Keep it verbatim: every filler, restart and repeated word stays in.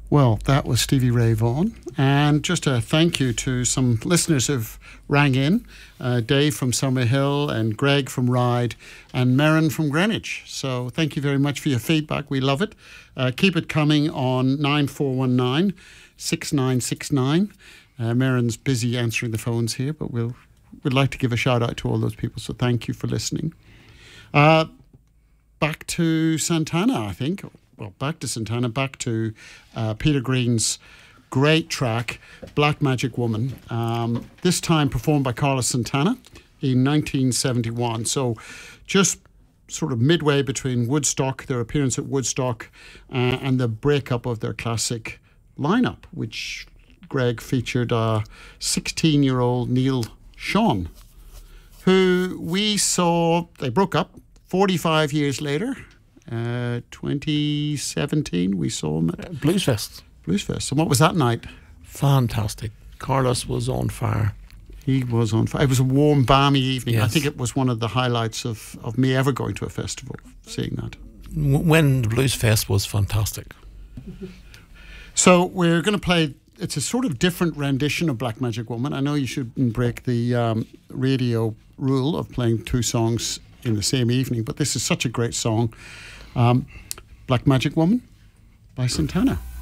Well, that was Stevie Ray Vaughan. And just a thank you to some listeners who've rang in. Uh, Dave from Summerhill and Greg from Ryde and Merrin from Greenwich. So thank you very much for your feedback. We love it. Uh, keep it coming on nine four one nine, six nine six nine. Uh, Merrin's busy answering the phones here, but we'll, we'd like to give a shout out to all those people. So thank you for listening. Uh, back to Santana, I think. Well, back to Santana, back to uh, Peter Green's great track, Black Magic Woman, um, this time performed by Carlos Santana in nineteen seventy-one. So just sort of midway between Woodstock, their appearance at Woodstock, uh, and the breakup of their classic lineup, which Greg featured a sixteen-year-old Neil Sean, who we saw, they broke up forty-five years later. Uh, twenty seventeen, we saw him at Bluesfest. Bluesfest. And what was that night? Fantastic. Carlos was on fire. He was on fire. It was a warm, balmy evening. Yes. I think it was one of the highlights of, of me ever going to a festival, seeing that. When the Bluesfest was fantastic. So we're going to play, it's a sort of different rendition of Black Magic Woman. I know you shouldn't break the um, radio rule of playing two songs in the same evening, but this is such a great song. Um, Black Magic Woman by Santana.